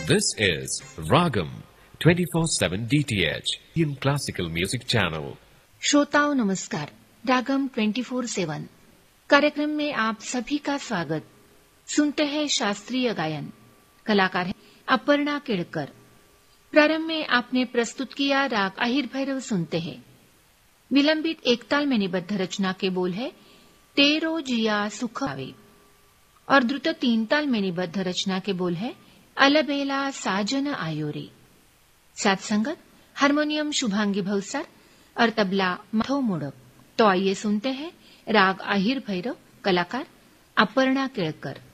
This is Ragam 24/7 DTH in classical music channel. श्रोताओं नमस्कार। रागम 24/7 कार्यक्रम में आप सभी का स्वागत। सुनते हैं शास्त्रीय गायन। कलाकार है अपर्णा केड़कर। प्रारंभ में आपने प्रस्तुत किया राग अहिर भैरव सुनते हैं। विलंबित एकताल में निबद्ध रचना के बोल है तेरो जिया सुख आवे और द्रुत तीन ताल में निबद्ध रचना के बोल है अलबेला साजन आयोरे। साथ संगत हारमोनियम शुभांगी भवसार और तबला माधव मोड़क। तो आइए सुनते हैं राग अहिर भैरव, कलाकार अपर्णा केड़कर।